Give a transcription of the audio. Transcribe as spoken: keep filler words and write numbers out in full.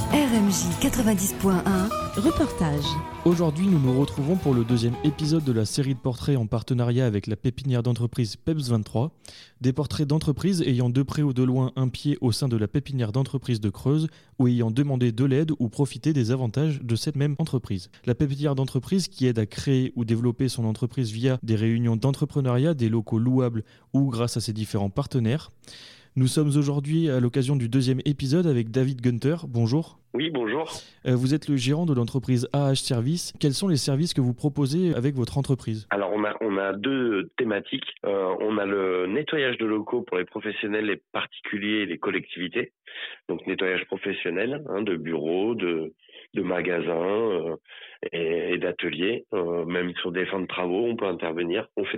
R M J quatre-vingt-dix point un, reportage. Aujourd'hui, nous nous retrouvons pour le deuxième épisode de la série de portraits en partenariat avec la pépinière d'entreprise Peps vingt-trois. Des portraits d'entreprises ayant de près ou de loin un pied au sein de la pépinière d'entreprise de Creuse ou ayant demandé de l'aide ou profité des avantages de cette même entreprise. La pépinière d'entreprise qui aide à créer ou développer son entreprise via des réunions d'entrepreneuriat, des locaux louables ou grâce à ses différents partenaires. Nous sommes aujourd'hui à l'occasion du deuxième épisode avec David Gunter. Bonjour. Oui, bonjour. Euh, vous êtes le gérant de l'entreprise A H Service. Quels sont les services que vous proposez avec votre entreprise ? Alors, on a, on a deux thématiques. Euh, on a le nettoyage de locaux pour les professionnels, les particuliers et les collectivités. Donc, nettoyage professionnel, hein, de bureaux, de, de magasins euh, et, et d'ateliers. Euh, même sur des fins de travaux, on peut intervenir. On fait